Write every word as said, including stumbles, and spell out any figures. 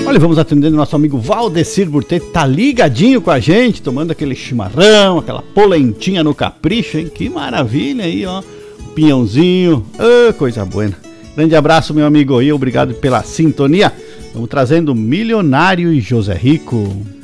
Olha, vamos atendendo nosso amigo Valdecir Burtet, tá ligadinho com a gente, tomando aquele chimarrão, aquela polentinha no capricho, hein? Que maravilha aí, ó. O pinhãozinho, oh, coisa boa. Grande abraço, meu amigo, e obrigado pela sintonia. Vamos trazendo Milionário e José Rico.